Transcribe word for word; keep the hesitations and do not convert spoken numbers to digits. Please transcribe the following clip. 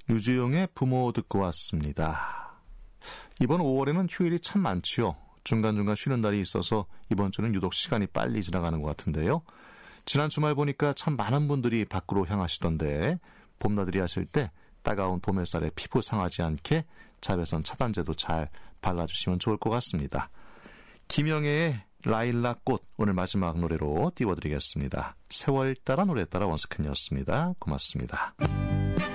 유지용의 부모 듣고 왔습니다. 이번 오월에는 휴일이 참 많지요. 중간중간 쉬는 날이 있어서 이번 주는 유독 시간이 빨리 지나가는 것 같은데요. 지난 주말 보니까 참 많은 분들이 밖으로 향하시던데 봄나들이 하실 때 따가운 봄 햇살에 피부 상하지 않게 자외선 차단제도 잘 발라주시면 좋을 것 같습니다. 김영애의 라일락꽃 오늘 마지막 노래로 띄워드리겠습니다. 세월 따라 노래 따라 원스캔이었습니다. 고맙습니다.